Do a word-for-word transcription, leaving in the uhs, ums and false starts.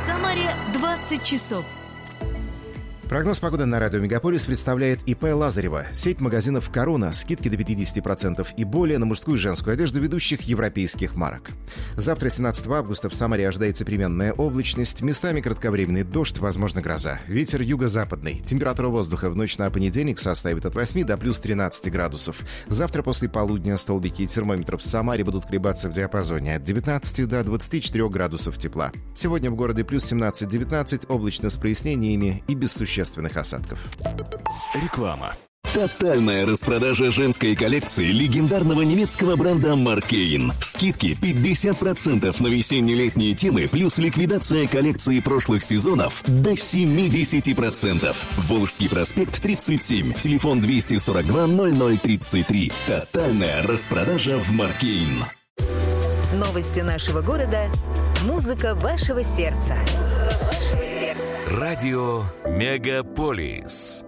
Самаре двадцать часов. Прогноз погоды на радио «Мегаполис» представляет ИП Лазарева. Сеть магазинов «Корона». Скидки до пятьдесят процентов и более на мужскую и женскую одежду ведущих европейских марок. Завтра, семнадцатого августа, в Самаре ожидается переменная облачность. Местами кратковременный дождь, возможно, гроза. Ветер юго-западный. Температура воздуха в ночь на понедельник составит от восьми до плюс тринадцати градусов. Завтра после полудня столбики термометров в Самаре будут колебаться в диапазоне от девятнадцати до двадцати четырёх градусов тепла. Сегодня в городе плюс семнадцать-девятнадцать, облачно с прояснениями и без существенных осадков. Реклама. Тотальная распродажа женской коллекции легендарного немецкого бренда Маркейн. Скидки пятьдесят процентов на весенне-летние темы, плюс ликвидация коллекции прошлых сезонов до семьдесят процентов. Волжский проспект тридцать семь, телефон двести сорок два ноль ноль тридцать три. Тотальная распродажа в Маркейн. Новости нашего города. Музыка вашего сердца. Музыка вашего сердца. Радио «Мегаполис».